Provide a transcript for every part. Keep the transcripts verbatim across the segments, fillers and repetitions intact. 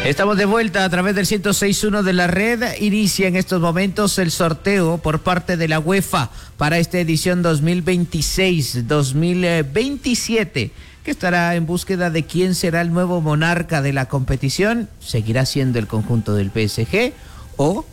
Estamos de vuelta a través del ciento seis punto uno de la red. Inicia en estos momentos el sorteo por parte de la UEFA para esta edición dos mil veintiséis dos mil veintisiete, que estará en búsqueda de quién será el nuevo monarca de la competición. ¿Seguirá siendo el conjunto del P S G o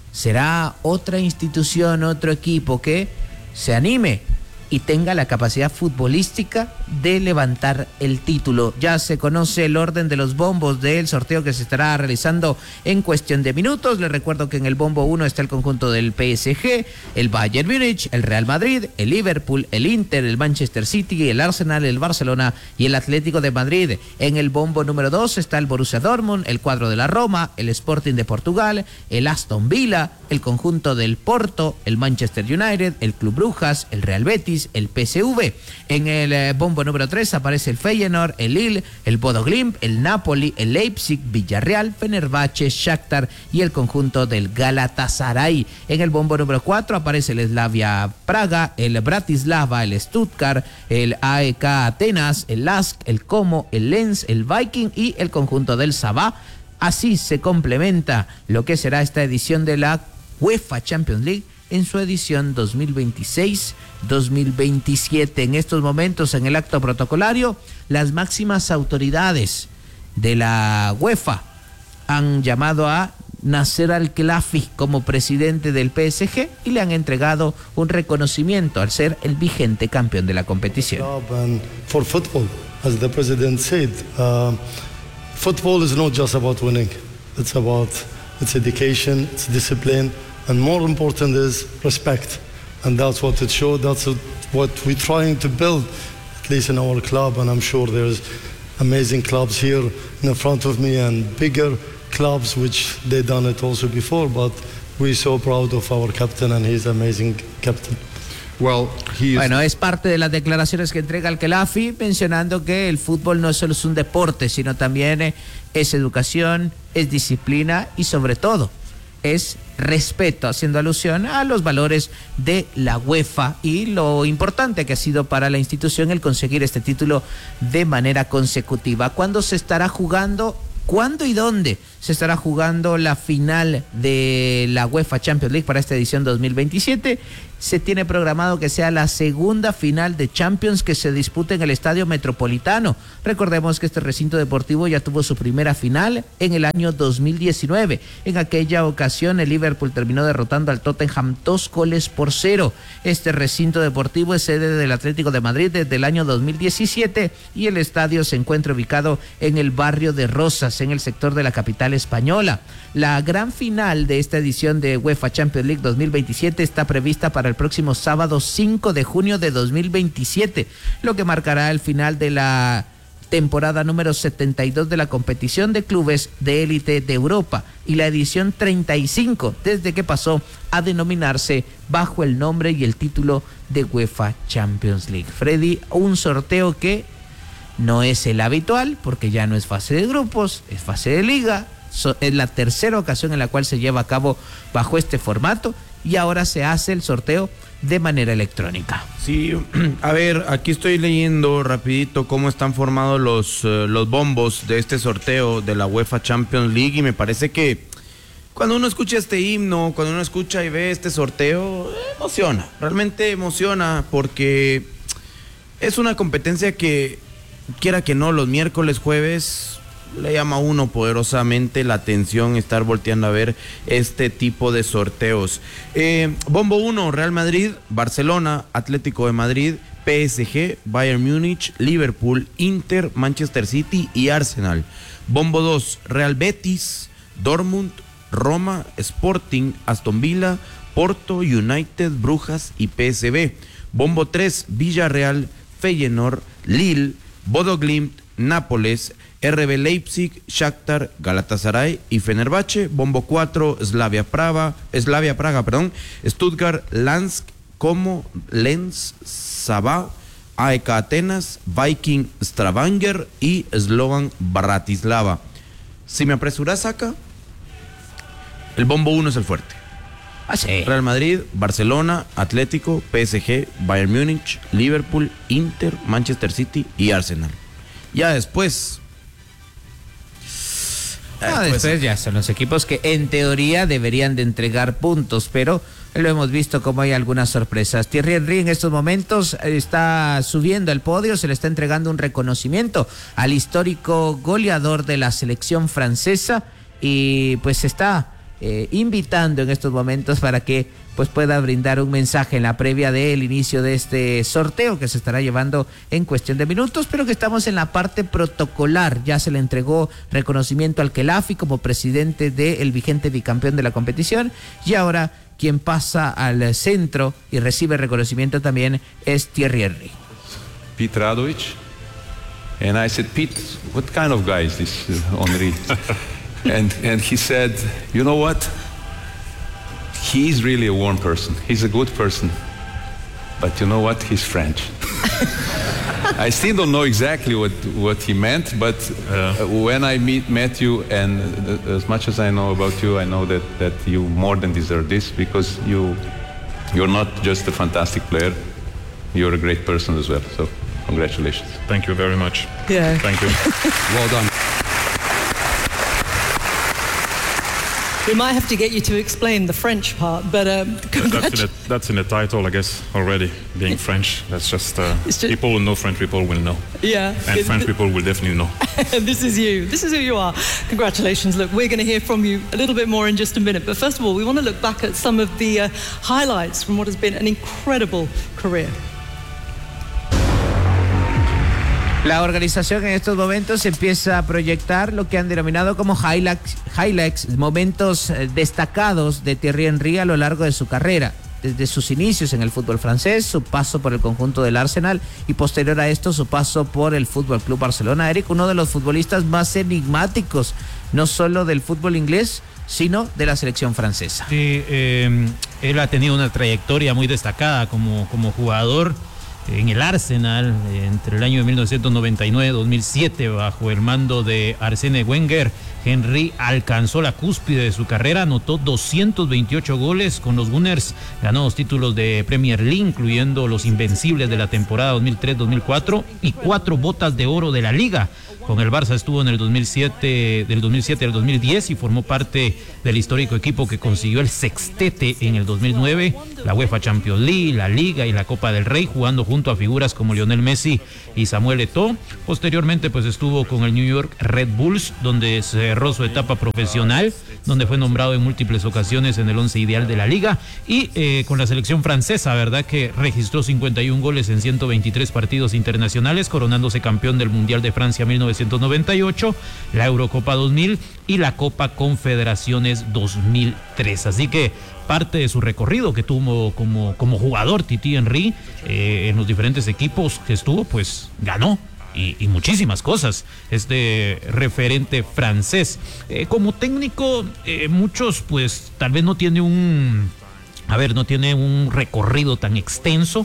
será otra institución, otro equipo que se anime y tenga la capacidad futbolística de levantar el título? Ya se conoce el orden de los bombos del sorteo que se estará realizando en cuestión de minutos. Les recuerdo que en el bombo uno está el conjunto del P S G, el Bayern Múnich, el Real Madrid, el Liverpool, el Inter, el Manchester City, el Arsenal, el Barcelona y el Atlético de Madrid. En el bombo número dos está el Borussia Dortmund, el cuadro de la Roma, el Sporting de Portugal, el Aston Villa, el conjunto del Porto, el Manchester United, el Club Brujas, el Real Betis, el P S V. En el eh, bombo número tres aparece el Feyenoord, el Lille, el Bodo Glimt, el Napoli, el Leipzig, Villarreal, Fenerbahce, Shakhtar y el conjunto del Galatasaray. En el bombo número cuatro aparece el Slavia Praga, el Bratislava, el Stuttgart, el A E K Atenas, el Lask, el Como, el Lens, el Viking y el conjunto del Sabah. Así se complementa lo que será esta edición de la UEFA Champions League en su edición dos mil veintiséis dos mil veintisiete. En estos momentos, en el acto protocolario, las máximas autoridades de la UEFA han llamado a Nasser Al-Khelaifi como presidente del P S G y le han entregado un reconocimiento al ser el vigente campeón de la competición. For football, as the president said, uh, football is not just about winning. It's about it's education, it's discipline. And more important is respect. And that's what it showed. That's what we're trying to build, at least in our club. And I'm sure there's amazing clubs here in front of me and bigger clubs, which they done it also before. But we're so proud of our captain, and he's an amazing captain. Well, is... Bueno, es parte de las declaraciones que entrega Al-Khelaifi, mencionando que el fútbol no solo es un deporte, sino también es educación, es disciplina y sobre todo es respeto, haciendo alusión a los valores de la UEFA y lo importante que ha sido para la institución el conseguir este título de manera consecutiva. ¿Cuándo se estará jugando? ¿Cuándo y dónde se estará jugando la final de la UEFA Champions League para esta edición dos mil veintisiete? Se tiene programado que sea la segunda final de Champions que se dispute en el Estadio Metropolitano. Recordemos que este recinto deportivo ya tuvo su primera final en el año dos mil diecinueve. En aquella ocasión el Liverpool terminó derrotando al Tottenham dos goles por cero. Este recinto deportivo es sede del Atlético de Madrid desde el año dos mil diecisiete y el estadio se encuentra ubicado en el barrio de Rosas, en el sector de la capital española. La gran final de esta edición de UEFA Champions League dos mil veintisiete está prevista para el próximo sábado cinco de junio de dos mil veintisiete, lo que marcará el final de la temporada número setenta y dos de la competición de clubes de élite de Europa y la edición treinta y cinco desde que pasó a denominarse bajo el nombre y el título de UEFA Champions League. Freddy, un sorteo que no es el habitual porque ya no es fase de grupos, es fase de liga. So, es la tercera ocasión en la cual se lleva a cabo bajo este formato y ahora se hace el sorteo de manera electrónica. Sí, a ver, aquí estoy leyendo rapidito cómo están formados los, uh, los bombos de este sorteo de la UEFA Champions League y me parece que cuando uno escucha este himno, cuando uno escucha y ve este sorteo, emociona, realmente emociona porque es una competencia que, quiera que no, los miércoles, jueves le llama a uno poderosamente la atención estar volteando a ver este tipo de sorteos. Eh, bombo uno, Real Madrid, Barcelona, Atlético de Madrid, P S G, Bayern Múnich, Liverpool, Inter, Manchester City y Arsenal. Bombo dos, Real Betis, Dortmund, Roma, Sporting, Aston Villa, Porto, United, Brujas y P S V. Bombo tres, Villarreal, Feyenoord, Lille, Bodo Glimt, Nápoles, R B Leipzig, Shakhtar, Galatasaray y Fenerbahce. Bombo cuatro, Slavia Praga, Slavia Praga, perdón, Stuttgart, Lansk, Como, Lens, Sabah, A E K Atenas, Viking, Stavanger y Slovan Bratislava. Si me apresuras acá, el bombo uno es el fuerte. Ah, sí. Real Madrid, Barcelona, Atlético, P S G, Bayern Múnich, Liverpool, Inter, Manchester City y Arsenal. Ya después No, después ya son los equipos que en teoría deberían de entregar puntos, pero lo hemos visto como hay algunas sorpresas. Thierry Henry en estos momentos está subiendo al podio, se le está entregando un reconocimiento al histórico goleador de la selección francesa y pues se está eh, invitando en estos momentos para que pues pueda brindar un mensaje en la previa del inicio de este sorteo que se estará llevando en cuestión de minutos, pero que estamos en la parte protocolar. Ya se le entregó reconocimiento al Khelafi como presidente del vigente bicampeón de la competición y ahora quien pasa al centro y recibe reconocimiento también es Thierry Henry. Pete Radovich, and I said, Pete, what kind of guy is this uh, Henry? and and he said, you know what? He's really a warm person. He's a good person. But you know what? He's French. I still don't know exactly what, what he meant, but uh, when I meet, met you, and uh, as much as I know about you, I know that, that you more than deserve this, because you, you're not just a fantastic player, you're a great person as well. So, congratulations. Thank you very much. Yeah. Thank you. Well done. We might have to get you to explain the French part, but um, that's, in a, that's in the title, I guess, already, being French. That's just, uh, just people who know French people will know. Yeah. And French people will definitely know. This is you. This is who you are. Congratulations. Look, we're going to hear from you a little bit more in just a minute. But first of all, we want to look back at some of the uh, highlights from what has been an incredible career. La organización en estos momentos empieza a proyectar lo que han denominado como highlights, highlights, momentos destacados de Thierry Henry a lo largo de su carrera. Desde sus inicios en el fútbol francés, su paso por el conjunto del Arsenal y posterior a esto su paso por el Fútbol Club Barcelona. Eric, uno de los futbolistas más enigmáticos, no solo del fútbol inglés, sino de la selección francesa. Sí, eh, él ha tenido una trayectoria muy destacada como, como jugador en el Arsenal entre el año de mil novecientos noventa y nueve y dos mil siete bajo el mando de Arsène Wenger. Henry alcanzó la cúspide de su carrera, anotó doscientos veintiocho goles con los Gunners, ganó dos títulos de Premier League, incluyendo los invencibles de la temporada dos mil tres dos mil cuatro y cuatro botas de oro de la Liga. Con el Barça estuvo en el dos mil siete, del dos mil siete al dos mil diez y formó parte del histórico equipo que consiguió el sextete en el dos mil nueve, la UEFA Champions League, la Liga y la Copa del Rey, jugando junto a figuras como Lionel Messi y Samuel Eto'o. Posteriormente pues estuvo con el New York Red Bulls, donde cerró su etapa profesional, donde fue nombrado en múltiples ocasiones en el once ideal de la Liga, y eh, con la selección francesa, verdad que registró cincuenta y un goles en ciento veintitrés partidos internacionales, coronándose campeón del Mundial de Francia mil novecientos noventa y ocho, la Eurocopa dos mil y la Copa Confederaciones dos mil tres. Así que parte de su recorrido que tuvo como, como jugador Titi Henry eh, en los diferentes equipos que estuvo, pues ganó Y, y muchísimas cosas, este referente francés. Eh, como técnico, eh, muchos pues tal vez no tiene un, a ver, no tiene un recorrido tan extenso,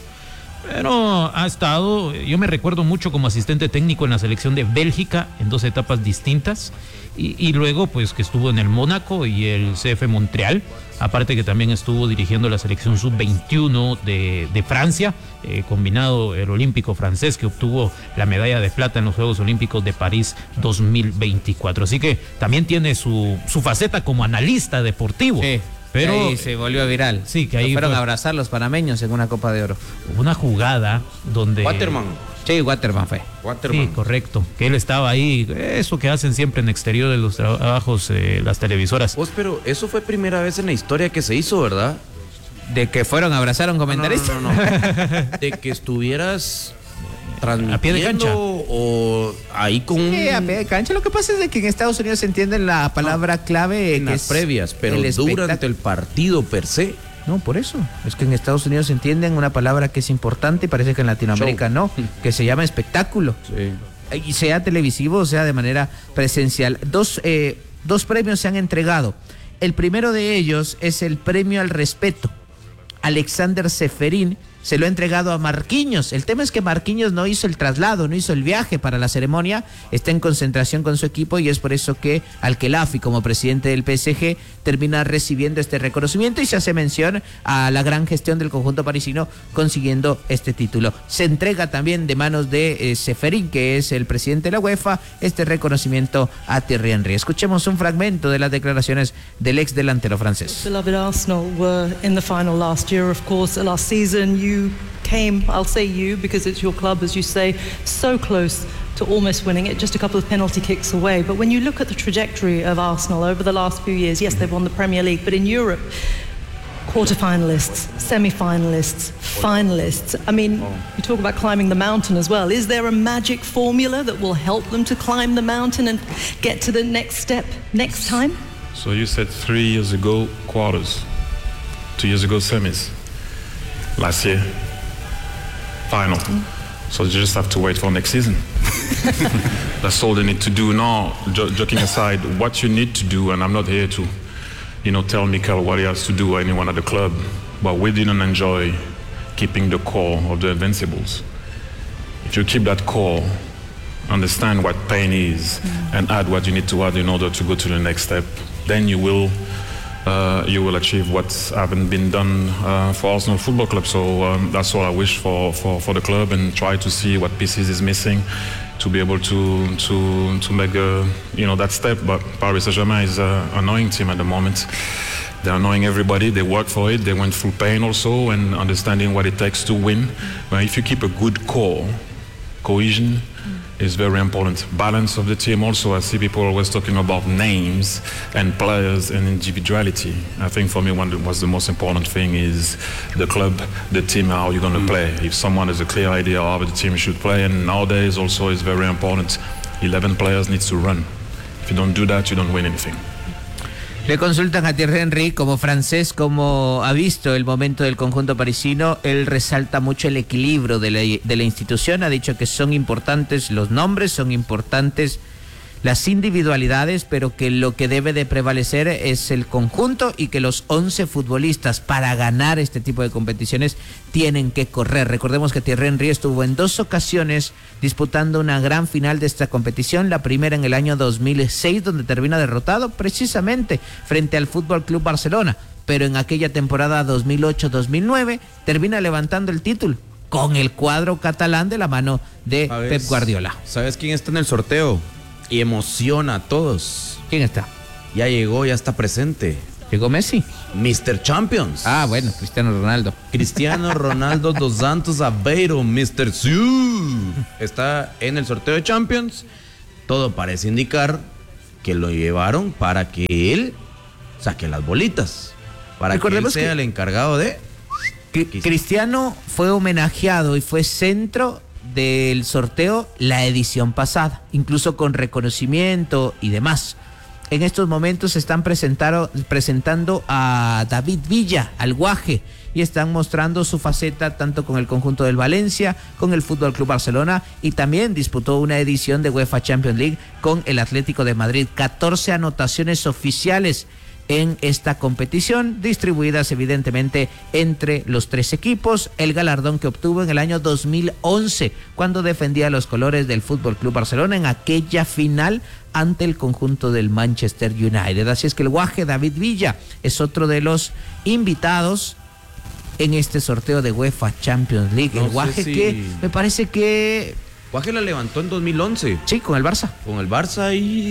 pero ha estado, yo me recuerdo mucho como asistente técnico en la selección de Bélgica en dos etapas distintas, y, y luego pues que estuvo en el Mónaco y el C F Montreal, aparte que también estuvo dirigiendo la selección sub veintiuno de, de Francia, eh, combinado el olímpico francés que obtuvo la medalla de plata en los Juegos Olímpicos de París dos mil veinticuatro. Así que también tiene su, su faceta como analista deportivo. Sí. Pero ahí se volvió viral. Sí, que ahí fueron fue, a abrazar los panameños en una Copa de Oro. Una jugada donde Waterman. Sí, Waterman fue. Waterman. Sí, correcto. Que él estaba ahí, eso que hacen siempre en exterior de los trabajos, eh, las televisoras. Pues, pero eso fue primera vez en la historia que se hizo, ¿verdad? De que fueron a abrazar a un comentarista. No, no, no, no. De que estuvieras transmitiendo a pie de cancha o ahí con un... Sí, a pie de cancha. Lo que pasa es de que en Estados Unidos se entiende la palabra no, clave en que las es previas, pero el durante el partido per se. No, por eso. Es que en Estados Unidos se entienden una palabra que es importante y parece que en Latinoamérica Show. no, que se llama espectáculo. Sí. Y sea televisivo o sea de manera presencial. Dos, eh, dos premios se han entregado. El primero de ellos es el premio al respeto. Alexander Seferin se lo ha entregado a Marquinhos. El tema es que Marquinhos no hizo el traslado, no hizo el viaje para la ceremonia, está en concentración con su equipo y es por eso que Al-Khelaifi, como presidente del P S G, termina recibiendo este reconocimiento y se hace mención a la gran gestión del conjunto parisino consiguiendo este título. Se entrega también de manos de eh, Ceferín, que es el presidente de la UEFA, este reconocimiento a Thierry Henry. Escuchemos un fragmento de las declaraciones del ex delantero francés. Beloved Arsenal were in the final last year, of course. Last season you came, I'll say you because it's your club, as you say, so close to almost winning it, just a couple of penalty kicks away. But when you look at the trajectory of Arsenal over the last few years, yes, they've won the Premier League, but in Europe, quarter-finalists, semi-finalists, finalists. I mean, you talk about climbing the mountain as well. Is there a magic formula that will help them to climb the mountain and get to the next step next time? So you said three years ago quarters, two years ago semis, last year final. Mm. So you just have to wait for next season. That's all they need to do now. Jo- joking aside, what you need to do, and I'm not here to, you know, tell Mikel what he has to do or anyone at the club, but we didn't enjoy keeping the core of the Invincibles. If you keep that core, understand what pain is, mm. and add what you need to add in order to go to the next step, then you will uh, you will achieve what haven't been done uh, for Arsenal Football Club. So um, that's all I wish for, for, for the club, and try to see what pieces is missing to be able to to to make a, you know, that step. But Paris Saint-Germain is an annoying team at the moment. They're annoying everybody. They work for it. They went through pain also, and understanding what it takes to win. But if you keep a good core, cohesion is very important. Balance of the team also. I see people always talking about names and players and individuality. I think for me, one was the most important thing is the club, the team, how you're going to mm. play. If someone has a clear idea of how the team should play, and nowadays also is very important, eleven players needs to run. If you don't do that, you don't win anything. Le consultan a Thierry Henry como francés, como ha visto el momento del conjunto parisino. Él resalta mucho el equilibrio de la, de la institución. Ha dicho que son importantes los nombres, son importantes las individualidades, pero que lo que debe de prevalecer es el conjunto y que los once futbolistas para ganar este tipo de competiciones tienen que correr. Recordemos que Thierry Henry estuvo en dos ocasiones disputando una gran final de esta competición, la primera en el año dos mil seis, donde termina derrotado precisamente frente al Fútbol Club Barcelona, pero en aquella temporada dos mil ocho dos mil nueve termina levantando el título con el cuadro catalán de la mano de ¿Sabes, Pep Guardiola. ¿Sabes quién está en el sorteo? Y emociona a todos. ¿Quién está? Ya llegó, ya está presente. ¿Llegó Messi? mister Champions. Ah, bueno, Cristiano Ronaldo. Cristiano Ronaldo dos Santos Aveiro, mister Siu. Está en el sorteo de Champions. Todo parece indicar que lo llevaron para que él saque las bolitas. Para Recordemos que él sea que el encargado de... Cristiano fue homenajeado y fue centro del sorteo la edición pasada, incluso con reconocimiento y demás. En estos momentos se están presentando a David Villa, al Guaje, y están mostrando su faceta tanto con el conjunto del Valencia, con el Fútbol Club Barcelona, y también disputó una edición de UEFA Champions League con el Atlético de Madrid. catorce anotaciones oficiales en esta competición, distribuidas evidentemente entre los tres equipos. El galardón que obtuvo en el año dos mil once, cuando defendía los colores del Fútbol Club Barcelona en aquella final ante el conjunto del Manchester United. Así es que el Guaje David Villa es otro de los invitados en este sorteo de UEFA Champions League. No el Guaje si... que me parece que... Guaje la levantó en dos mil once. Sí, con el Barça. Con el Barça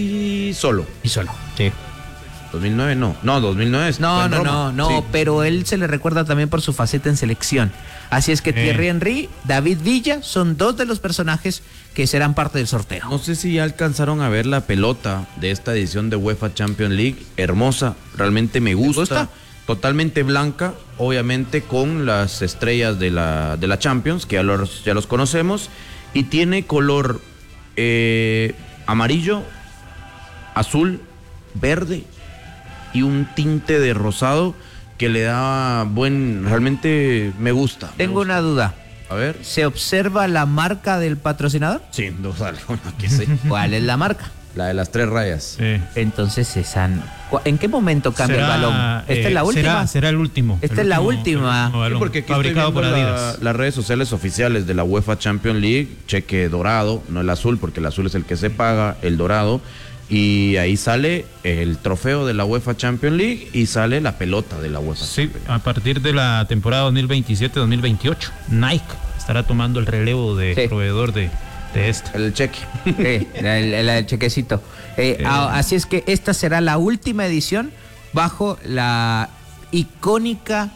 y solo. Y solo, sí. dos mil nueve no, no, dos mil nueve No, no, no, no, sí. Pero él se le recuerda también por su faceta en selección. Así es que eh. Thierry Henry, David Villa son dos de los personajes que serán parte del sorteo. No sé si ya alcanzaron a ver la pelota de esta edición de UEFA Champions League. Hermosa, realmente me gusta. ¿Te gusta? Totalmente blanca, obviamente con las estrellas de la, de la Champions, que ya los, ya los conocemos. Y tiene color eh, amarillo, azul, verde y un tinte de rosado que le da buen, realmente me gusta. Tengo me gusta. una duda. A ver. ¿Se observa la marca del patrocinador? Sí, no sale. Que sé. ¿Cuál es la marca? La de las tres rayas. Sí. Entonces, esa, ¿en qué momento cambia Será, el balón? ¿Esta eh, es la última? Será, será el último. Esta el es la último, última. el último balón, Sí, porque aquí fabricado estoy por viendo Adidas. la- las redes sociales oficiales de la UEFA Champions League, cheque dorado, no el azul, porque el azul es el que se paga, el dorado. Y ahí sale el trofeo de la UEFA Champions League y sale la pelota de la UEFA. Sí, a partir de la temporada dos mil veintisiete dos mil veintiocho, Nike estará tomando el relevo de Sí. proveedor de, de esto. El cheque. Sí, el, el- el chequecito. Eh, Eh. a- así es que esta será la última edición bajo la icónica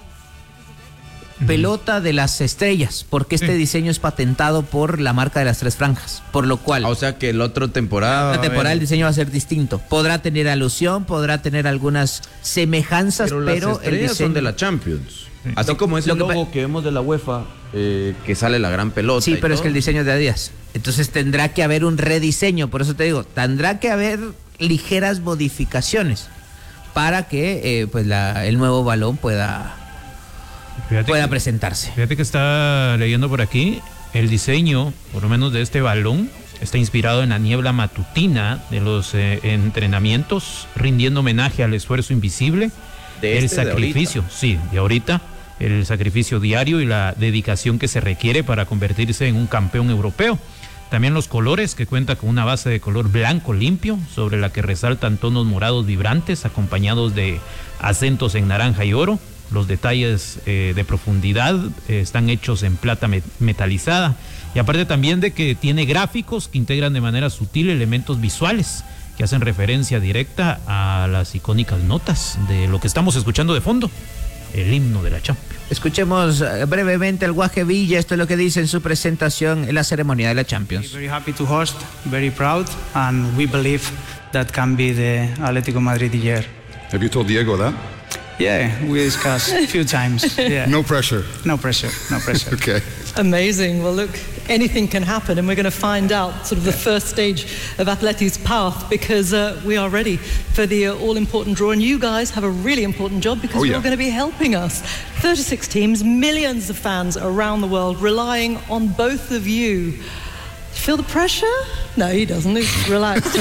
pelota de las estrellas, porque este Sí. diseño es patentado por la marca de las tres franjas, por lo cual O sea que el otro temporada. la temporada el eh, diseño va a ser distinto. Podrá tener alusión, podrá tener algunas semejanzas, pero, pero, las el estrellas diseño son de la Champions. Así Lo- como ese lo que logo pa- que, vemos de la UEFA, eh, que sale la gran pelota. Sí, y pero es todo. que el diseño es de Adidas. Entonces tendrá que haber un rediseño, por eso te digo, tendrá que haber ligeras modificaciones para que eh, pues la, el nuevo balón pueda, Fíjate pueda que- presentarse. Fíjate que está leyendo por aquí, el diseño, por lo menos de este balón, está inspirado en la niebla matutina de los eh, entrenamientos, rindiendo homenaje al esfuerzo invisible, De el este, de sacrificio, sí, de ahorita, el sacrificio diario y la dedicación que se requiere para convertirse en un campeón europeo. También los colores, que cuenta con una base de color blanco limpio, sobre la que resaltan tonos morados vibrantes, acompañados de acentos en naranja y oro. Los detalles eh, de profundidad eh, están hechos en plata met- metalizada. Y aparte también de que tiene gráficos que integran de manera sutil elementos visuales que hacen referencia directa a las icónicas notas de lo que estamos escuchando de fondo, el himno de la Champions. Escuchemos eh, brevemente al Guaje Villa, esto es lo que dice en su presentación en la ceremonia de la Champions. Very happy to host, very proud, and we believe that can be the Atlético Madrid year. Have you told Diego that? Yeah, we discussed a few times. Yeah. No pressure. No pressure, no pressure. Okay. Amazing. Well, look, anything can happen, and we're going to find out sort of the first stage of Atleti's path because uh, we are ready for the uh, all-important draw. And you guys have a really important job because Oh, yeah. you're going to be helping us. thirty-six teams, millions of fans around the world relying on both of you. Feel the pressure? No, he doesn't. He's relaxed.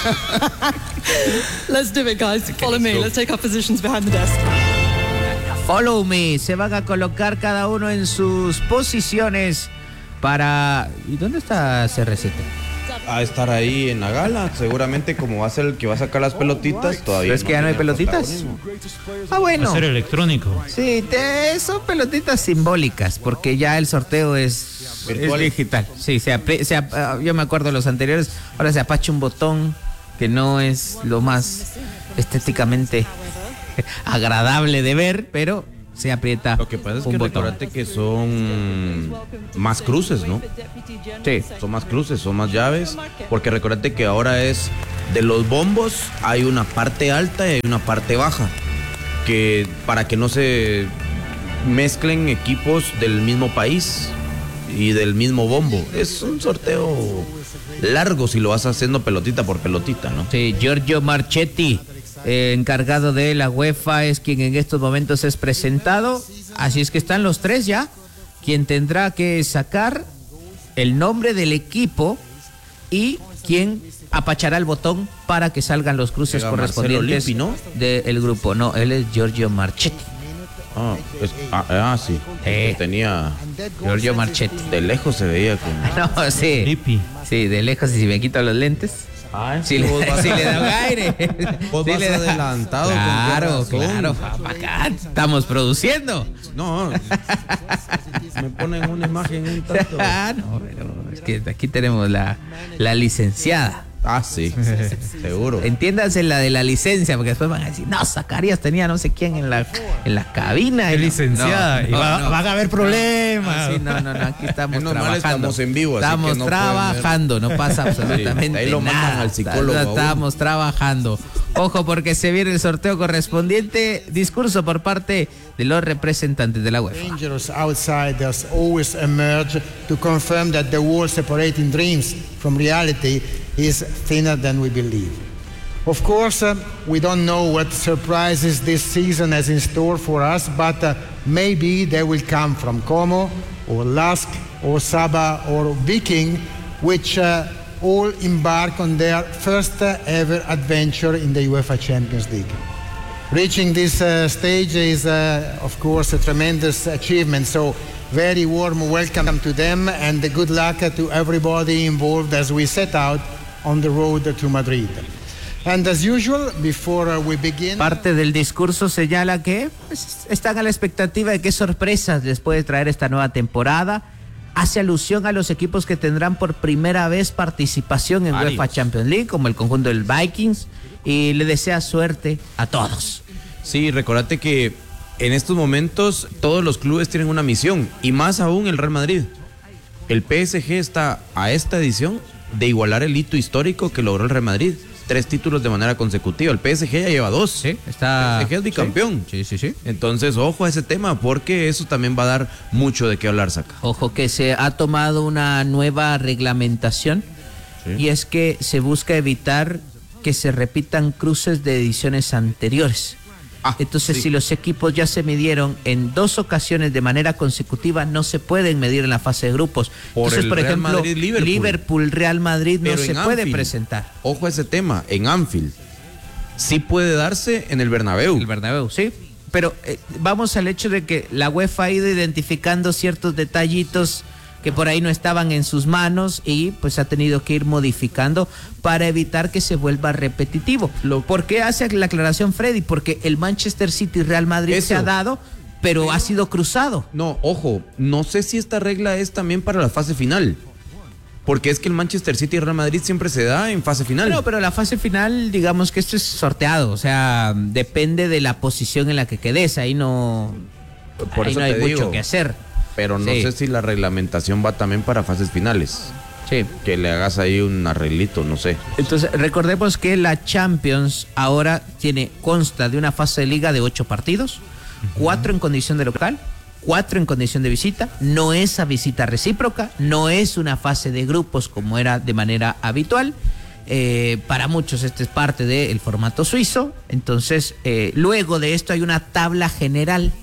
Let's do it, guys. Follow me. Let's take our positions behind the desk. Follow me, se van a colocar cada uno en sus posiciones para... ¿Y dónde está C R siete? A estar ahí en la gala, seguramente como va a ser el que va a sacar las pelotitas, todavía. ¿Pero es que ya no hay tiene pelotitas? protagonismo. Ah, Va bueno. a ser electrónico. Sí, te- son pelotitas simbólicas, porque ya el sorteo es, Virtual. es digital. Sí, se apre- se ap- ah, yo me acuerdo de los anteriores, ahora se apacha un botón que no es lo más estéticamente agradable de ver, pero se aprieta Lo que pasa es un que botón. recordate que son más cruces, ¿no? Sí. Son más cruces, son más llaves, porque recordate que ahora es de los bombos hay una parte alta y hay una parte baja, que para que no se mezclen equipos del mismo país y del mismo bombo. Es un sorteo largo si lo vas haciendo pelotita por pelotita, ¿no? Sí, Giorgio Marchetti, eh, encargado de la UEFA, es quien en estos momentos es presentado. Así es que están los tres ya. Quien tendrá que sacar el nombre del equipo y quien apachará el botón para que salgan los cruces Llega correspondientes Marcelo Lippi, ¿no? del grupo. No, él es Giorgio Marchetti. Ah, es- ah, ah, sí. Eh. Tenía Giorgio Marchetti. de lejos se veía como. No, sí. Lippi. Sí, de lejos, y si me quito los lentes. Ah, Sí, le, sí le da un aire. Vos Sí vas le da- adelantado, ¿con qué Claro, razón? claro. Papá, acá estamos produciendo. No, me ponen una imagen un tanto. Ah, no, pero es que aquí tenemos la, la licenciada. Ah, sí, seguro. Entiéndanse la de la licencia, porque después van a decir, no, Zacarías tenía no sé quién en la, en la cabina. Qué Y no- licenciada. no, y va- no. van a haber problemas. Ah, sí, no, no, no, aquí estamos Menos mal trabajando. estamos en vivo, así Estamos que no pueden trabajando, no pasa absolutamente ahí lo mandan nada. al psicólogo a uno. Estamos trabajando. Ojo, porque se viene el sorteo correspondiente. Discurso por parte de los representantes de la UEFA. Dangerous outsiders always emerge to confirm that the wall separating dreams from reality is thinner than we believe. Of course, uh, we don't know what surprises this season has in store for us, but uh, maybe they will come from Como or Lask or Saba or Viking, which uh, all embark on their first uh, ever adventure in the UEFA Champions League. Reaching this uh, stage is, uh, of course, a tremendous achievement. So, very warm welcome to them and good luck to everybody involved as we set out on the road to Madrid. And as usual, before we begin... Parte del discurso señala que pues, están a la expectativa de qué sorpresas les puede traer esta nueva temporada. Hace alusión a los equipos que tendrán por primera vez participación en Varios. UEFA Champions League, como el conjunto del Vikings, y le desea suerte a todos. Sí, recordate que en estos momentos todos los clubes tienen una misión, y más aún el Real Madrid. El P S G está a esta edición de igualar el hito histórico que logró el Real Madrid. Tres títulos de manera consecutiva. El P S G ya lleva dos. Sí, está... El P S G es bicampeón. Sí, sí, sí. Entonces, ojo a ese tema, porque eso también va a dar mucho de qué hablar, Saca. Ojo que se ha tomado una nueva reglamentación, Sí. y es que se busca evitar que se repitan cruces de ediciones anteriores. Ah, Entonces, sí. si los equipos ya se midieron en dos ocasiones de manera consecutiva, no se pueden medir en la fase de grupos. Por Entonces, el por Real ejemplo, Madrid, Liverpool. Liverpool, Real Madrid no Pero se en puede Anfield, presentar. Ojo a ese tema, en Anfield. Sí puede darse en el Bernabéu. El Bernabéu, sí. Pero eh, vamos al hecho de que la UEFA ha ido identificando ciertos detallitos que por ahí no estaban en sus manos, y pues ha tenido que ir modificando para evitar que se vuelva repetitivo. Lo- ¿Por qué hace la aclaración Freddy? Porque el Manchester City y Real Madrid Eso. se ha dado, pero ha sido cruzado. No, ojo, no sé si esta regla es también para la fase final. Porque es que el Manchester City y Real Madrid siempre se da en fase final. No, pero la fase final, digamos que esto es sorteado, o sea, depende de la posición en la que quedes, ahí no, Por ahí eso no hay te mucho digo. que hacer. Pero no Sí. sé si la reglamentación va también para fases finales. Sí. Que le hagas ahí un arreglito, no sé. Entonces, recordemos que la Champions ahora tiene, consta de una fase de liga de ocho partidos, cuatro en condición de local, cuatro en condición de visita, no es a visita recíproca, no es una fase de grupos como era de manera habitual. Eh, para muchos este es parte del formato suizo. Entonces, eh, luego de esto hay una tabla general,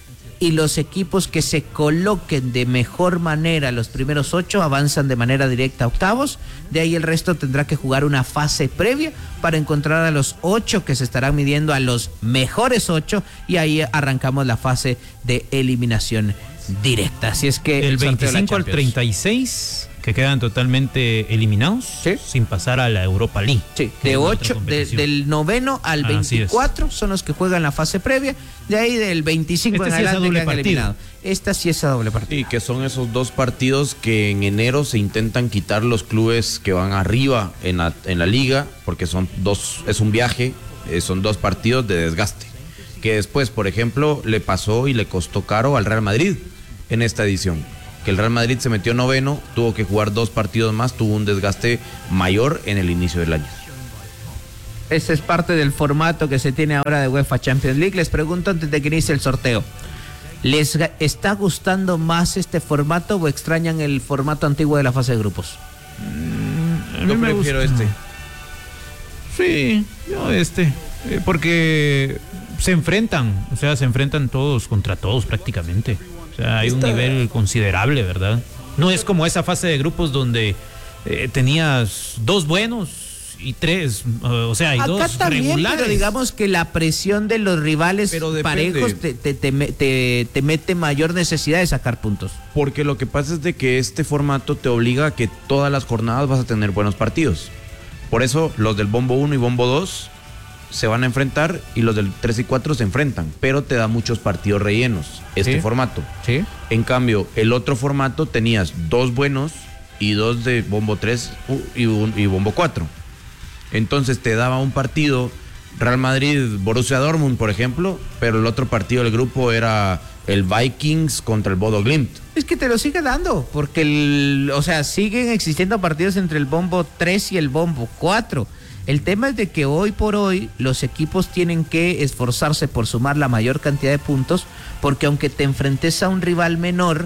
y los equipos que se coloquen de mejor manera, los primeros ocho, avanzan de manera directa a octavos. De ahí el resto tendrá que jugar una fase previa para encontrar a los ocho que se estarán midiendo a los mejores ocho, y ahí arrancamos la fase de eliminación directa. Así es que Del el sorteo de la veinticinco al Champions. treinta y seis que quedan totalmente eliminados, Sí. sin pasar a la Europa League. Sí, que de es otra ocho, de- competición. del noveno al Así es. veinticuatro son los que juegan la fase previa. De ahí del veinticinco Este en sí es a adelante doble quedan partido. eliminados. Esta sí es a doble partido. Y que son esos dos partidos que en enero se intentan quitar los clubes que van arriba en la, en la liga, porque son dos, es un viaje, eh, son dos partidos de desgaste. Que después, por ejemplo, le pasó y le costó caro al Real Madrid en esta edición. Que el Real Madrid se metió noveno, tuvo que jugar dos partidos más, tuvo un desgaste mayor en el inicio del año. Ese es parte del formato que se tiene ahora de UEFA Champions League. Les pregunto antes de que inicie el sorteo, ¿les ga- está gustando más este formato o extrañan el formato antiguo de la fase de grupos? A mí Yo me prefiero gusta. este. Sí, yo este, eh, porque se enfrentan, o sea, se enfrentan todos contra todos prácticamente. O sea, hay un Esta- nivel considerable, ¿verdad? No es como esa fase de grupos donde eh, tenías dos buenos y tres, uh, o sea, hay Acá dos también, regulares. pero digamos que la presión de los rivales Pero depende. parejos te, te, te, me- te- te mete mayor necesidad de sacar puntos. Porque lo que pasa es de que este formato te obliga a que todas las jornadas vas a tener buenos partidos. Por eso los del bombo uno y bombo dos se van a enfrentar y los del tres y cuatro se enfrentan, pero te da muchos partidos rellenos este Sí. formato. Sí. En cambio, el otro formato tenías dos buenos y dos de bombo tres u- y, un- y bombo cuatro. Entonces te daba un partido Real Madrid, Borussia Dortmund, por ejemplo, pero el otro partido del grupo era el Vikings contra el Bodo Glimt. Es que te lo sigue dando, porque, el, o sea, siguen existiendo partidos entre el bombo tres y el bombo cuatro. El tema es de que hoy por hoy los equipos tienen que esforzarse por sumar la mayor cantidad de puntos, porque aunque te enfrentes a un rival menor,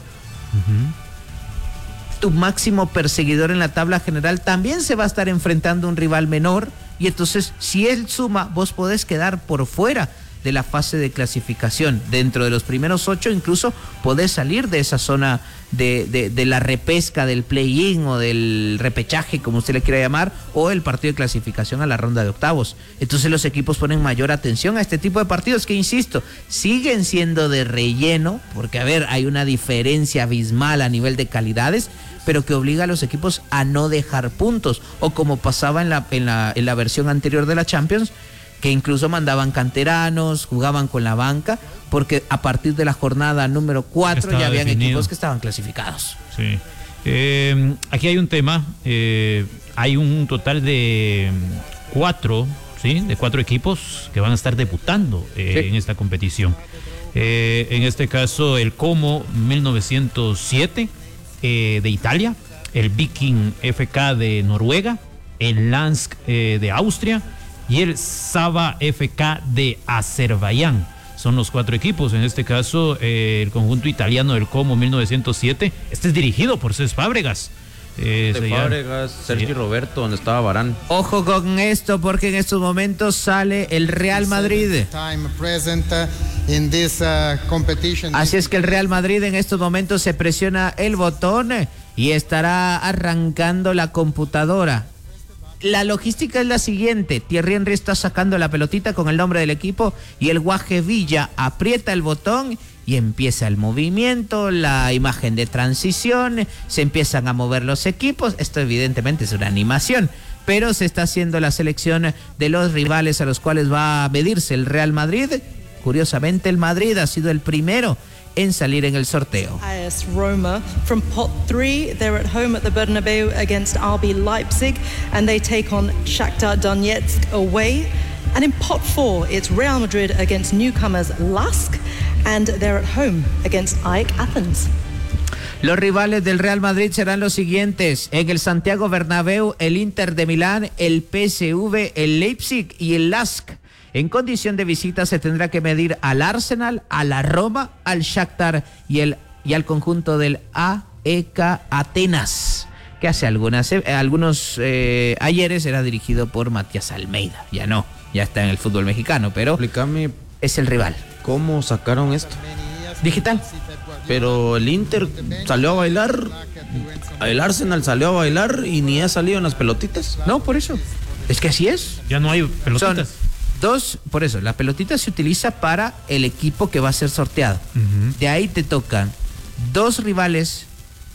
tu máximo perseguidor en la tabla general también se va a estar enfrentando a un rival menor, y entonces si él suma, vos podés quedar por fuera de la fase de clasificación. Dentro de los primeros ocho incluso podés salir de esa zona de, de, de la repesca, del play-in o del repechaje, como usted le quiera llamar, o el partido de clasificación a la ronda de octavos. Entonces los equipos ponen mayor atención a este tipo de partidos que, insisto, siguen siendo de relleno, porque a ver, hay una diferencia abismal a nivel de calidades, pero que obliga a los equipos a no dejar puntos, o como pasaba en la, en la, en la versión anterior de la Champions, que incluso mandaban canteranos, jugaban con la banca, porque a partir de la jornada número cuatro ya habían definido. Equipos que estaban clasificados. Sí. Eh, aquí hay un tema, eh, hay un total de cuatro, ¿sí? De cuatro equipos que van a estar debutando eh, sí. en esta competición. Eh, en este caso, el Como mil novecientos siete eh, de Italia, el Viking F K de Noruega, el Lansk eh, de Austria y el Saba F K de Azerbaiyán. Son los cuatro equipos. En este caso, eh, el conjunto italiano del Como mil novecientos siete. Este es dirigido por Cés Fábregas. Eh, de Fábregas, Sergio Roberto, donde estaba Varane. Ojo con esto, porque en estos momentos sale el Real Madrid. Así es que el Real Madrid en estos momentos se presiona el botón y estará arrancando la computadora. La logística es la siguiente: Thierry Henry está sacando la pelotita con el nombre del equipo y el Guaje Villa aprieta el botón y empieza el movimiento, la imagen de transición, se empiezan a mover los equipos. Esto evidentemente es una animación, pero se está haciendo la selección de los rivales a los cuales va a medirse el Real Madrid. Curiosamente, el Madrid ha sido el primero en salir en el sorteo. A S Roma from pot three, they're at home at the Bernabeu against R B Leipzig, and they take on Shakhtar Donetsk away. And in pot four, it's Real Madrid against newcomers Lask, and they're at home against A E K Athens. Los rivales del Real Madrid serán los siguientes: en el Santiago Bernabéu, el Inter de Milán, el P S V, el Leipzig y el Lask. En condición de visita se tendrá que medir al Arsenal, a la Roma, al Shakhtar y, el, y al conjunto del A E K Atenas, que hace algunas, eh, algunos eh, ayeres era dirigido por Matías Almeida. Ya no, ya está en el fútbol mexicano, pero explícame, es el rival. ¿Cómo sacaron esto? Digital. Pero el Inter salió a bailar, el Arsenal salió a bailar y ni ha salido en las pelotitas. No, por eso. Es que así es. Ya no hay pelotitas. Son dos, por eso, la pelotita se utiliza para el equipo que va a ser sorteado. Uh-huh. De ahí te tocan dos rivales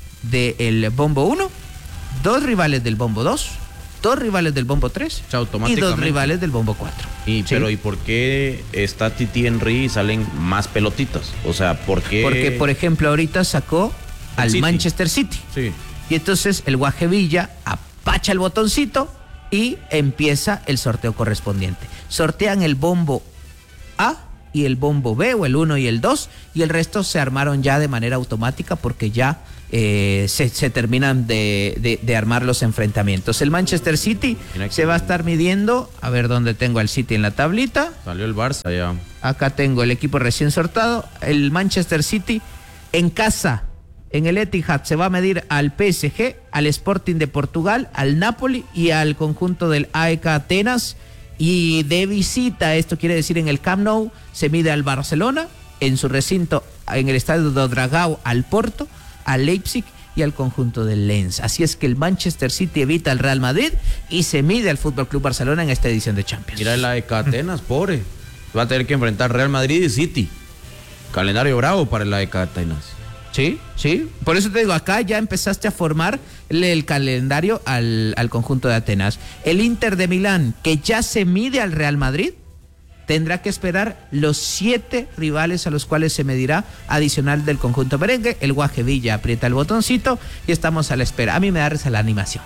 del bombo uno, dos rivales del bombo dos, dos rivales del bombo tres y dos rivales del bombo cuatro. Y, ¿sí? Pero ¿y por qué está Titi Henry y salen más pelotitas? O sea, ¿por qué? Porque, por ejemplo, ahorita sacó al City. Manchester City. Sí. Y entonces el Guaje Villa apacha el botoncito y empieza el sorteo correspondiente. Sortean el bombo A y el bombo B, o el uno y el dos, y el resto se armaron ya de manera automática porque ya eh, se, se terminan de, de, de armar los enfrentamientos. El Manchester City se va a estar midiendo, a ver dónde tengo al City en la tablita. Salió el Barça ya. Acá tengo el equipo recién sortado. El Manchester City en casa, en el Etihad, se va a medir al P S G, al Sporting de Portugal, al Napoli y al conjunto del A E K Atenas. Y de visita, esto quiere decir en el Camp Nou, se mide al Barcelona, en su recinto, en el estadio do Dragao, al Porto, al Leipzig y al conjunto del Lens. Así es que el Manchester City evita al Real Madrid y se mide al Fútbol Club Barcelona en esta edición de Champions. Mira el A E K Atenas, pobre. Va a tener que enfrentar Real Madrid y City. Calendario bravo para el A E K Atenas. Sí, sí. Por eso te digo, acá ya empezaste a formar el, el calendario al, al conjunto de Atenas. El Inter de Milán, que ya se mide al Real Madrid, tendrá que esperar los siete rivales a los cuales se medirá adicional del conjunto merengue. El Guaje Villa aprieta el botoncito y estamos a la espera. A mí me da risa la animación.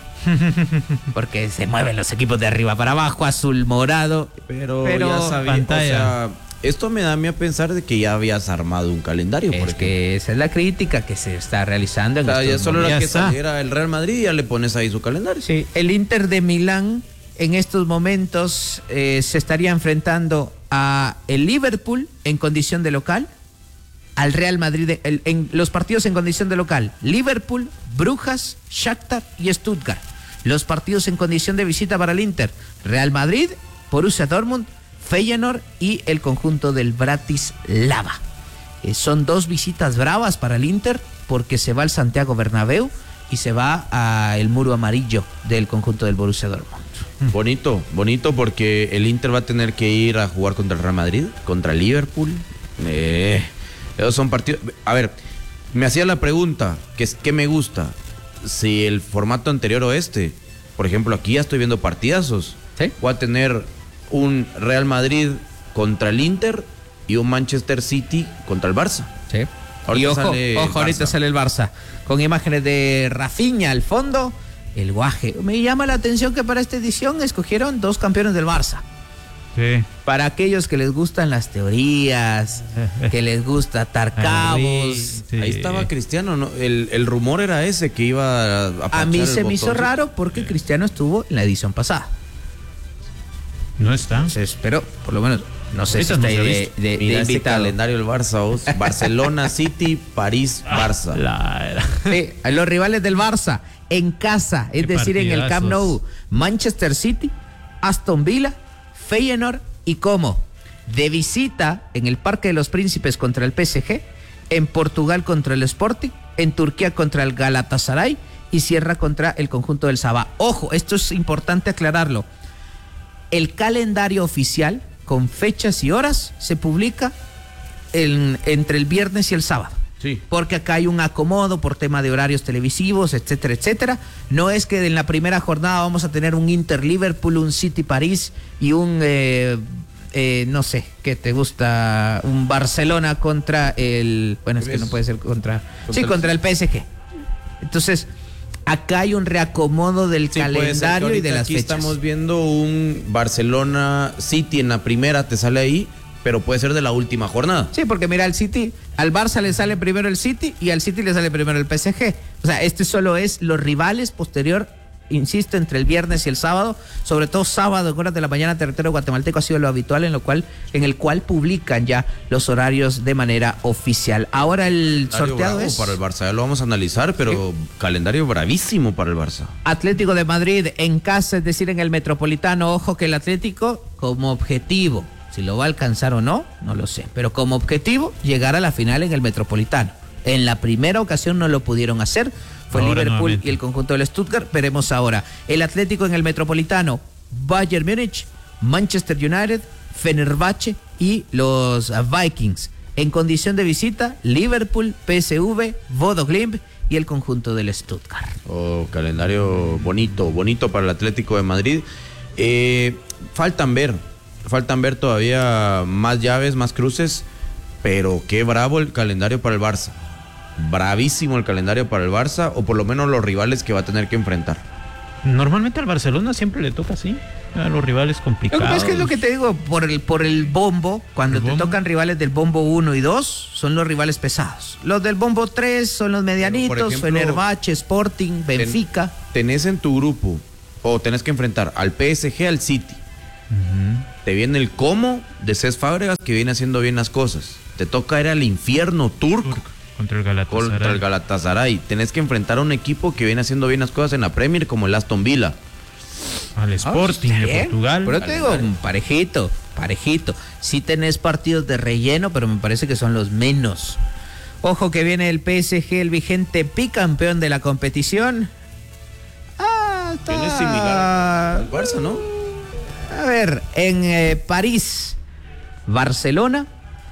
Porque se mueven los equipos de arriba para abajo, azul, morado. Pero, pero ya sabía, pantalla. O sea, esto me da a mí a pensar de que ya habías armado un calendario. Es porque esa es la crítica que se está realizando. En o sea, ya solo era que está. saliera el Real Madrid y ya le pones ahí su calendario. Sí, el Inter de Milán en estos momentos eh, se estaría enfrentando a el Liverpool en condición de local, al Real Madrid el, en los partidos en condición de local, Liverpool, Brujas, Shakhtar y Stuttgart. Los partidos en condición de visita para el Inter, Real Madrid, Borussia Dortmund, Feyenoord y el conjunto del Bratislava. Eh, son dos visitas bravas para el Inter porque se va al Santiago Bernabéu y se va al muro amarillo del conjunto del Borussia Dortmund. Bonito, bonito porque el Inter va a tener que ir a jugar contra el Real Madrid, contra el Liverpool. Eh, esos son partidos. A ver, me hacía la pregunta, ¿qué, es, qué me gusta? Si el formato anterior o este, por ejemplo, aquí ya estoy viendo partidazos. ¿Sí? Voy a tener un Real Madrid contra el Inter y un Manchester City contra el Barça. Sí. Ahorita y ojo, sale ojo ahorita Barça. sale el Barça, con imágenes de Rafinha al fondo, el guaje. Me llama la atención que para esta edición escogieron dos campeones del Barça. Sí. Para aquellos que les gustan las teorías, que les gusta atar cabos. Sí. Ahí estaba Cristiano, ¿no? El, el rumor era ese que iba a... A mí se me hizo raro porque Cristiano estuvo en la edición pasada. No está. Entonces, pero por lo menos no sé si Ahorita está no ahí se ha de, visto. de, de Mira ese invitado. calendario del Barça, vos. Barcelona, City, París, Barça. La- Sí, los rivales del Barça en casa, es Qué decir, en el Camp Nou, partidazos. Manchester City, Aston Villa, Feyenoord y Como. De visita en el Parque de los Príncipes contra el P S G, en Portugal contra el Sporting, en Turquía contra el Galatasaray y cierra contra el conjunto del Sabah. Ojo, esto es importante aclararlo. El calendario oficial con fechas y horas se publica en- entre el viernes y el sábado. Sí. Porque acá hay un acomodo por tema de horarios televisivos, etcétera, etcétera. No es que en la primera jornada vamos a tener un Inter Liverpool, un City París y un, eh, eh, no sé, ¿qué te gusta? Un Barcelona contra el... Bueno, es que no puede ser contra... Sí, el- contra el P S G. Entonces, acá hay un reacomodo del Sí, puede ser que calendario y ahorita de las aquí fechas. estamos viendo un Barcelona City en la primera, te sale ahí, pero puede ser de la última jornada. Sí, porque mira, al City, al Barça le sale primero el City y al City le sale primero el P S G. O sea, este solo es los rivales posterior, insisto, entre el viernes y el sábado, sobre todo sábado en horas de la mañana. Territorio guatemalteco ha sido lo habitual en lo cual, en el cual publican ya los horarios de manera oficial. Ahora el Calendario sorteado bravo es para el Barça, ya lo vamos a analizar, pero calendario bravísimo para el Barça. Atlético de Madrid en casa, es decir, en el Metropolitano. Ojo que el Atlético como objetivo, si lo va a alcanzar o no, no lo sé, pero como objetivo llegar a la final en el Metropolitano. En la primera ocasión no lo pudieron hacer, fue Ahora Liverpool nuevamente. y el conjunto del Stuttgart. Veremos ahora el Atlético en el Metropolitano, Bayern Múnich, Manchester United, Fenerbahce y los Vikings. En condición de visita, Liverpool, P S V, Bodo Glimt y el conjunto del Stuttgart. Oh, calendario bonito, bonito para el Atlético de Madrid. Eh, faltan ver, faltan ver todavía más llaves, más cruces, pero qué bravo el calendario para el Barça. Bravísimo el calendario para el Barça, o por lo menos los rivales que va a tener que enfrentar. Normalmente al Barcelona siempre le toca así, a los rivales Lo complicados. que pasa es que es lo que te digo, por el, por el bombo, cuando ¿El te bombo? tocan rivales del bombo uno y dos, son los rivales pesados. Los del bombo tres son los medianitos, Pero, por ejemplo, Fenerbahce, Sporting, Benfica. Tenés en tu grupo, o tenés que enfrentar al P S G, al City. Te viene el Como de Cesc Fábregas, que viene haciendo bien las cosas. Te toca ir al infierno turco. Turco, contra el Galatasaray. Contra el Galatasaray. Tenés que enfrentar a un equipo que viene haciendo bien las cosas en la Premier, como el Aston Villa. Al Sporting Está de bien, Portugal. Pero te digo, parejito, parejito. Sí tenés partidos de relleno, pero me parece que son los menos. Ojo que viene el P S G, el vigente bicampeón de la competición. Ah, está... Que no es similar al Barça, ¿no? A ver, en eh, París, Barcelona,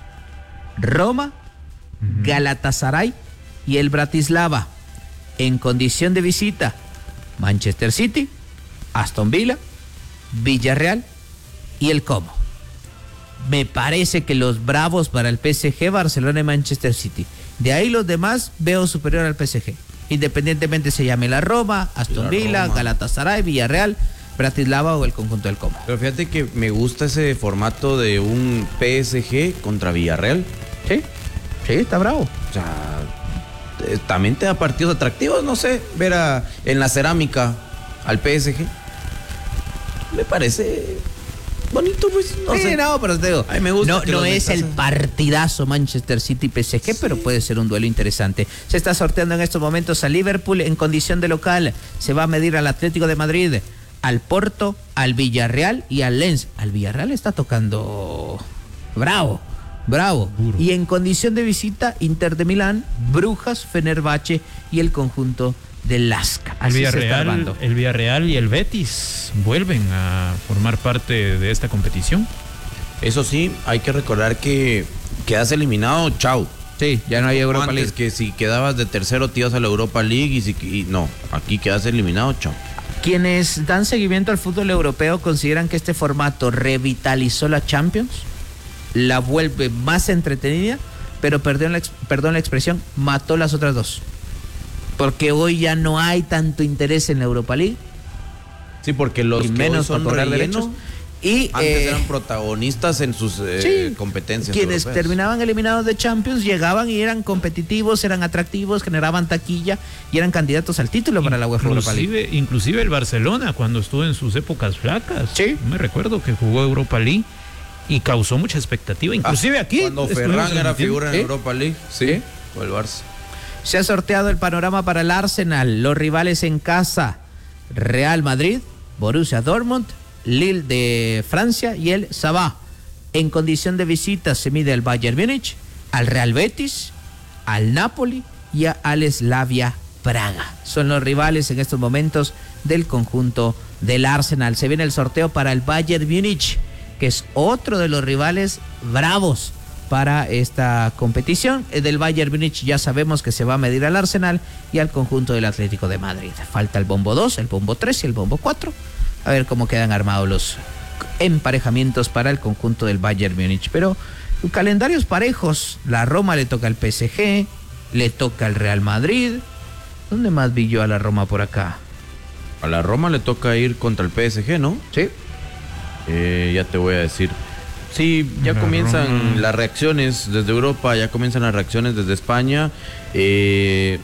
Roma, Galatasaray y el Bratislava. En condición de visita, Manchester City, Aston Villa, Villarreal y el Como. Me parece que los bravos para el P S G, Barcelona y Manchester City. De ahí los demás veo superior al P S G. Independientemente se llame la Roma, Aston La Villa, Roma. Galatasaray, Villarreal, Bratislava o el conjunto del Como. Pero fíjate que me gusta ese formato de un P S G contra Villarreal. Sí, sí, está bravo. O sea, eh, también te da partidos atractivos, no sé, ver a, en la cerámica al P S G. Me parece bonito, pues, no sí, sé. no, pero te digo, Ay, me gusta no, que no los es metas el en- partidazo Manchester City-P S G, pero puede ser un duelo interesante. Se está sorteando en estos momentos a Liverpool en condición de local. Se va a medir al Atlético de Madrid. al Porto, al Villarreal y al Lens. Al Villarreal está tocando bravo, bravo. Duro. Y en condición de visita, Inter de Milán, Brujas, Fenerbahce y el conjunto del Lask. El Villarreal, el Villarreal y el Betis vuelven a formar parte de esta competición. Eso sí, hay que recordar que quedas eliminado, chao. Sí, ya no hay Europa Antes League. que si quedabas de tercero te ibas a la Europa League y, si, y no, aquí quedas eliminado, chao. Quienes dan seguimiento al fútbol europeo consideran que este formato revitalizó la Champions, la vuelve más entretenida, pero perdón la, perdón la expresión, mató las otras dos. Porque hoy ya no hay tanto interés en la Europa League. Sí, porque los y que menos son para cobrar relleno, derechos. Y antes eh, eran protagonistas en sus eh, sí, competencias quienes europeas. terminaban eliminados de Champions llegaban y eran competitivos, eran atractivos, generaban taquilla y eran candidatos al título para la UEFA Europa League. Inclusive, inclusive el Barcelona, cuando estuvo en sus épocas flacas, sí. me recuerdo que jugó Europa League y causó mucha expectativa, inclusive ah, aquí. Cuando Ferran era figura en ¿sí? Europa League, sí, o el Barça. Se ha sorteado el panorama para el Arsenal, los rivales en casa, Real Madrid, Borussia Dortmund, Lille de Francia y el Sabah. En condición de visita se mide al Bayern Múnich, al Real Betis, al Napoli y al Slavia Praga. Son los rivales en estos momentos del conjunto del Arsenal. Se viene el sorteo para el Bayern Múnich, que es otro de los rivales bravos para esta competición. Del Bayern Múnich ya sabemos que se va a medir al Arsenal y al conjunto del Atlético de Madrid. Falta el bombo dos, el bombo tres y el bombo cuatro. A ver cómo quedan armados los emparejamientos para el conjunto del Bayern Múnich. Pero calendarios parejos. La Roma le toca al P S G, le toca al Real Madrid. ¿Dónde más vi yo a la Roma por acá? A la Roma le toca ir contra el P S G, ¿no? Sí. Eh, ya te voy a decir. Sí, ya la comienzan Roma. Las reacciones desde Europa, ya comienzan las reacciones desde España. Eh,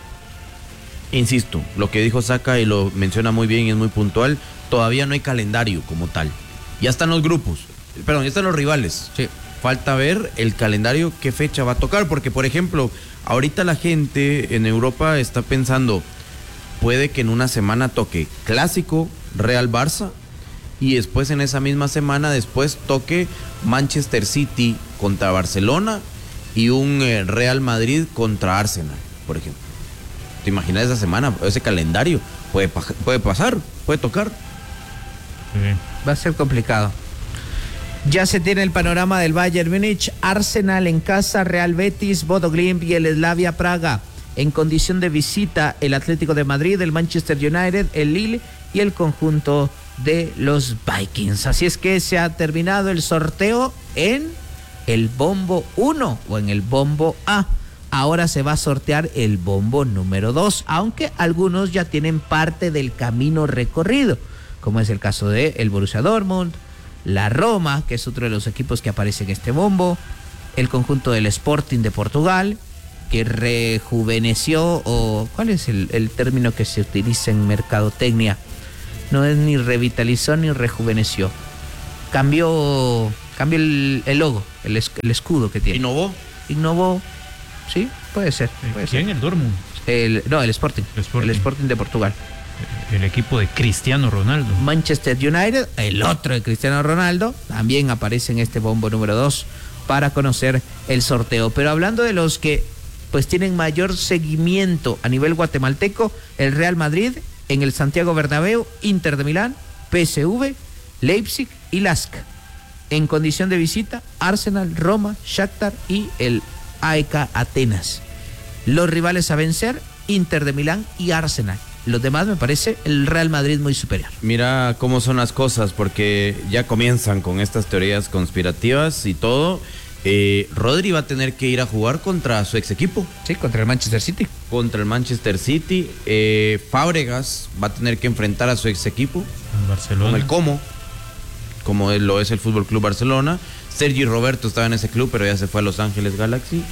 insisto, lo que dijo Saka y lo menciona muy bien y es muy puntual. Todavía no hay calendario como tal. Ya están los grupos, perdón, ya están los rivales. Sí. Falta ver el calendario, qué fecha va a tocar, porque por ejemplo, ahorita la gente en Europa está pensando, puede que en una semana toque Clásico, Real Barça, y después en esa misma semana después toque Manchester City contra Barcelona y un eh, Real Madrid contra Arsenal, por ejemplo. ¿Te imaginas esa semana, ese calendario? Puede, puede pasar, puede tocar. Sí. Va a ser complicado. Ya se tiene el panorama del Bayern Múnich, Arsenal en casa, Real Betis, Bodo Glimt y el Slavia Praga. En condición de visita, el Atlético de Madrid, el Manchester United, el Lille y el conjunto de los Vikings. Así es que se ha terminado el sorteo en el bombo uno o en el bombo A. Ahora se va a sortear el bombo número dos, aunque algunos ya tienen parte del camino recorrido, como es el caso de el Borussia Dortmund, la Roma, que es otro de los equipos que aparece en este bombo, el conjunto del Sporting de Portugal, que rejuveneció, o ¿cuál es el, el término que se utiliza en mercadotecnia? No es ni revitalizó ni rejuveneció. Cambió, cambió el, el logo, el, es, el escudo que tiene. ¿Innovó? Innovó, sí, puede ser. Puede ¿Quién? ser. ¿El Dortmund? El, no, el Sporting, el Sporting. El Sporting de Portugal. El equipo de Cristiano Ronaldo. Manchester United, el otro de Cristiano Ronaldo, también aparece en este bombo número dos para conocer el sorteo. Pero hablando de los que pues tienen mayor seguimiento a nivel guatemalteco, el Real Madrid en el Santiago Bernabéu, Inter de Milán, P S V, Leipzig y Lask. En condición de visita, Arsenal, Roma, Shakhtar y el A E K Atenas. Los rivales a vencer, Inter de Milán y Arsenal. Los demás me parece el Real Madrid muy superior. Mira cómo son las cosas, porque ya comienzan con estas teorías conspirativas y todo. Eh, Rodri va a tener que ir a jugar contra su ex equipo. Sí, contra el Manchester City. Contra el Manchester City. Eh, Fábregas va a tener que enfrentar a su ex equipo. En Barcelona. Con el Como, como lo es el Fútbol Club Barcelona. Sergi Roberto estaba en ese club, pero ya se fue a Los Ángeles Galaxy.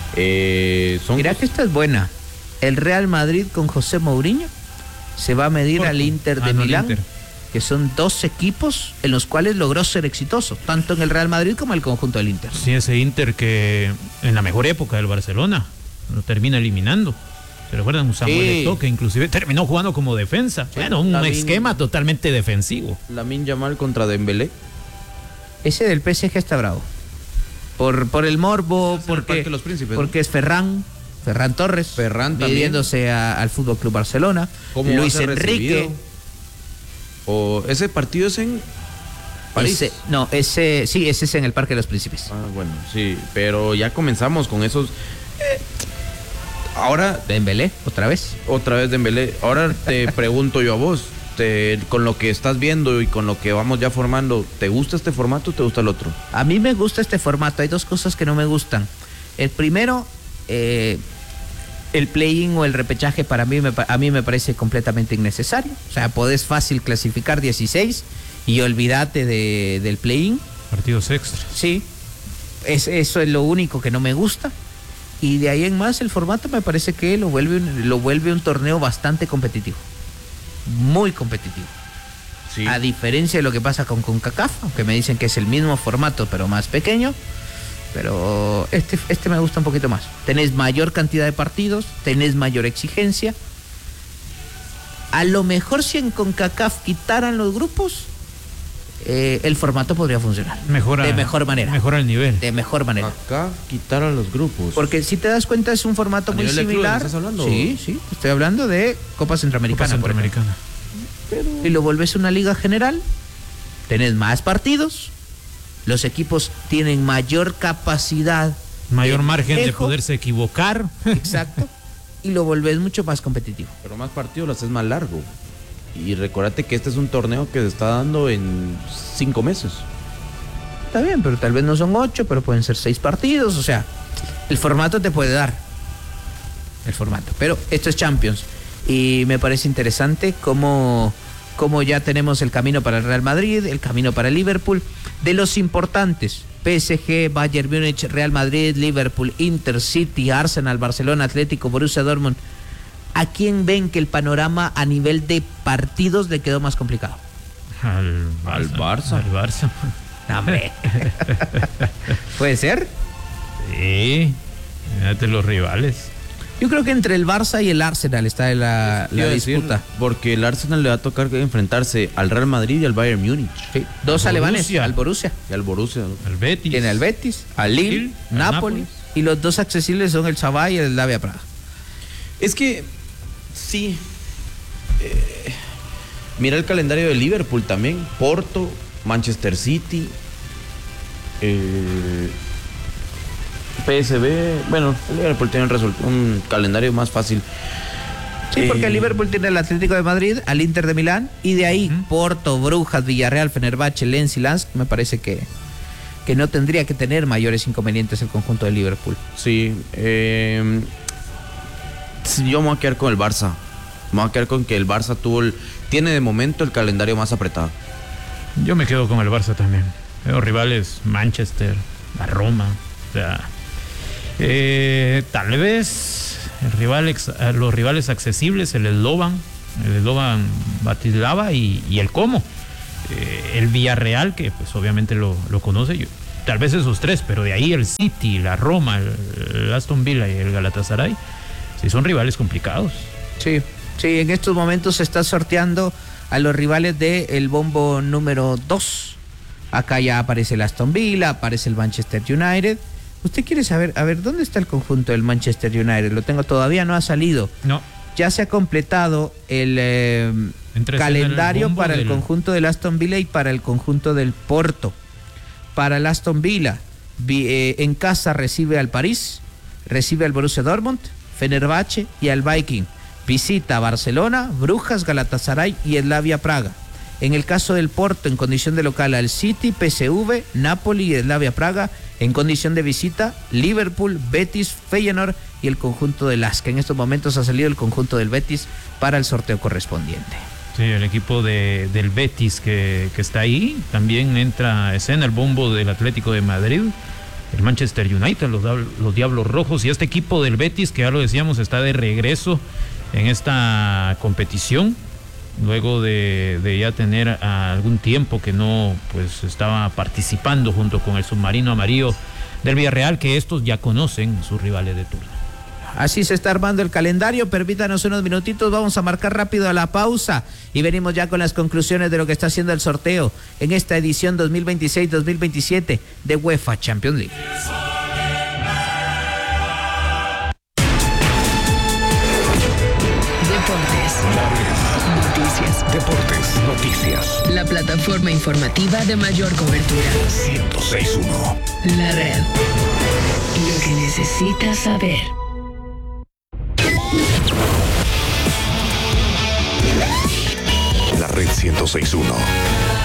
Eh, son Mira que esta es buena. El Real Madrid con José Mourinho se va a medir Porto. al Inter de ah, no, Milán, Inter. que son dos equipos en los cuales logró ser exitoso, tanto en el Real Madrid como en el conjunto del Inter. Sí, ese Inter que en la mejor época del Barcelona lo termina eliminando. ¿Se recuerdan? Samuel Sí. Eto'o, que inclusive terminó jugando como defensa. Bueno, un Lamine- esquema totalmente defensivo. Lamine Yamal contra Dembélé. Ese del P S G está bravo. Por, por el morbo, en el porque, Parque de los Príncipes, porque es Ferran, Ferran Torres, Ferran también. midiéndose a- al Fútbol Club Barcelona, ¿Cómo Luis va a ser Enrique. recibido? O ese partido es en París. Ese- no, ese, sí, ese es en el Parque de los Príncipes. Ah, bueno, sí, pero ya comenzamos con esos. eh, ahora, Dembélé, otra vez. otra vez Dembélé. Ahora te pregunto yo a vos, te- con lo que estás viendo y con lo que vamos ya formando, ¿te gusta este formato o te gusta el otro? A mí me gusta este formato. Hay dos cosas que no me gustan. El primero, eh, el play-in o el repechaje para mí me, pa- a mí me parece completamente innecesario. O sea, podés fácil clasificar dieciséis y olvídate de, del play-in. Partidos extras. Sí, es, eso es lo único que no me gusta. Y de ahí en más el formato me parece que lo vuelve un, lo vuelve un torneo bastante competitivo. Muy competitivo. Sí. A diferencia de lo que pasa con CONCACAF, aunque me dicen que es el mismo formato pero más pequeño. Pero este, este me gusta un poquito más. Tenés mayor cantidad de partidos, tenés mayor exigencia. A lo mejor si en CONCACAF quitaran los grupos, eh, el formato podría funcionar. Mejora, de mejor manera. Mejora el nivel. De mejor manera. Acá quitaron los grupos. Porque si te das cuenta es un formato ¿A muy nivel de clubes similar. estás hablando? Sí, sí. Estoy hablando de Copa Centroamericana. Copa por ejemplo. Centroamericana. Y lo vuelves una liga general, tenés más partidos, los equipos tienen mayor capacidad, Mayor de margen de manejo, poderse equivocar. exacto, y lo volvés mucho más competitivo. Pero más partidos lo haces más largo. Y recordate que este es un torneo que se está dando en cinco meses. Está bien, pero tal vez no son ocho, pero pueden ser seis partidos, o sea, el formato te puede dar el formato. Pero esto es Champions y me parece interesante cómo, cómo ya tenemos el camino para el Real Madrid, el camino para el Liverpool. De los importantes, P S G, Bayern Múnich, Real Madrid, Liverpool, Inter, City, Arsenal, Barcelona, Atlético, Borussia Dortmund. ¿A quién ven que el panorama a nivel de partidos le quedó más complicado? Al Al Barça. Al Barça. No, hombre. ¿Puede ser? Sí. Fíjate los rivales. Yo creo que entre el Barça y el Arsenal está la, Iba la a decir, disputa. porque el Arsenal le va a tocar enfrentarse al Real Madrid y al Bayern Múnich. Sí, dos Al alemanes, Borussia. al Borussia. Y al Borussia. Al Betis. Tiene al Betis, al Lille, Lille, al Napoli, Nápoles. y los dos accesibles son el Shabbat y el Slavia Praga. Es que, sí. Eh, mira el calendario de Liverpool también. Porto, Manchester City, eh, P S V. Bueno, el Liverpool tiene un, result- un calendario más fácil. Sí, porque Eh, el Liverpool tiene el Atlético de Madrid, al Inter de Milán, y de ahí Ujú. Porto, Brujas, Villarreal, Fenerbahce, Lens y Lens. Me parece que, que no tendría que tener mayores inconvenientes el conjunto de Liverpool. Sí. Eh, sí, yo me voy a quedar con el Barça. Me voy a quedar con que el Barça tuvo el, tiene de momento el calendario más apretado. Yo me quedo con el Barça también. Veo rivales Manchester, la Roma. O sea, eh, tal vez el rival ex- a los rivales accesibles, el Slovan, el Slovan Bratislava y, y el Como. Eh, el Villarreal, que pues obviamente lo, lo conoce. Yo, tal vez esos tres, pero de ahí el City, la Roma, el, el Aston Villa y el Galatasaray, sí son rivales complicados. Sí, sí, en estos momentos se está sorteando a los rivales del bombo número dos. Acá ya aparece el Aston Villa, aparece el Manchester United. ¿Usted quiere saber, a ver, dónde está el conjunto del Manchester United? Lo tengo, todavía no ha salido. No. Ya se ha completado el eh, Entre calendario el bombo para el del- conjunto del Aston Villa y para el conjunto del Porto. Para el Aston Villa, vi- eh, en casa recibe al París, recibe al Borussia Dortmund, Fenerbahce y al Viking. Visita Barcelona, Brujas, Galatasaray y Slavia Praga. En el caso del Porto, en condición de local, al City, P S V, Napoli y Slavia Praga. En condición de visita, Liverpool, Betis, Feyenoord y el conjunto del A S C. En estos momentos ha salido el conjunto del Betis para el sorteo correspondiente. Sí, el equipo de, del Betis que, que está ahí. También entra a escena el bombo del Atlético de Madrid, el Manchester United, los, Diablos- los Diablos Rojos y este equipo del Betis que ya lo decíamos está de regreso en esta competición. Luego de, de ya tener a, algún tiempo que no pues estaba participando junto con el submarino amarillo del Villarreal, que estos ya conocen sus rivales de turno. así se está armando el calendario. Permítanos unos minutitos, vamos a marcar rápido a la pausa y venimos ya con las conclusiones de lo que está haciendo el sorteo en esta edición dos mil veintiséis dos mil veintisiete de UEFA Champions League. Noticias. Deportes, noticias. La plataforma informativa de mayor cobertura. ciento seis punto uno. La red. Lo que necesitas saber. La red ciento seis punto uno.